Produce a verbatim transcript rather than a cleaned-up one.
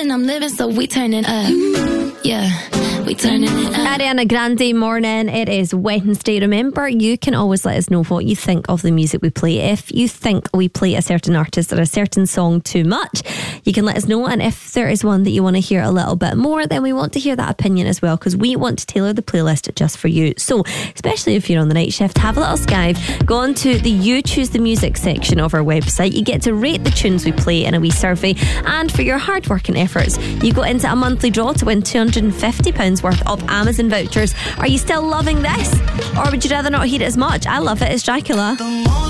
living, I'm living, so we turning up. Yeah, we turning it up. Ariana Grande morning. It is Wednesday. Remember, you can always let us know what you think of the music we play. If you think we play a certain artist or a certain song too much, you can let us know. And if there is one that you want to hear a little bit more, then we want to hear that opinion as well, because we want to tailor the playlist just for you. So, especially if you're on the night shift, have a little skive. Go on to the You Choose the Music section of our website. You get to rate the tunes we play in a wee survey. And for your hard working efforts, you go into a monthly draw to win two hundred fifty pounds worth of Amazon vouchers. Are you still loving this? Or would you rather not hear it as much? I love it. It's Dracula.